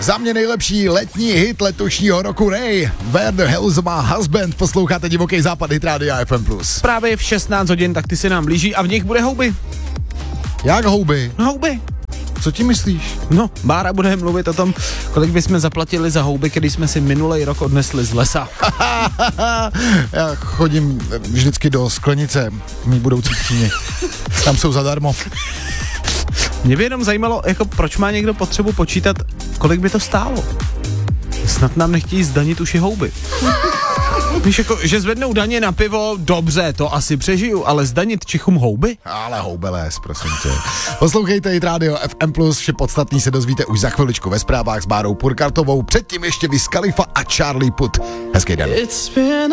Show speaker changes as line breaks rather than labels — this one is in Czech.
Za mě nejlepší letní hit letošního roku Ray. Where the Hell's My Husband? Posloucháte Divoký západ, hit Rádia FM+.
Právě v 16 hodin, tak ty se nám blíží a v nich bude houby.
Jak houby?
No, houby.
Co ti myslíš?
No, Bára bude mluvit o tom, kolik bychom zaplatili za houby, který jsme si minulý rok odnesli z lesa.
Já chodím vždycky do sklenice mý budoucí tchýně. Tam jsou zadarmo.
Mě by jenom zajímalo, jako proč má někdo potřebu počítat, kolik by to stálo. Snad nám nechtějí zdanit už i houby. Víš, jako, že zvednou daně na pivo, dobře, to asi přežiju, ale zdanit Čechům houby?
Ale houbeles, prosím tě. Poslouchejte i Radio FM+, vše podstatný se dozvíte už za chviličku ve zprávách s Bárou Purkartovou, předtím ještě Wiz Khalifa a Charlie Puth. Hezký den.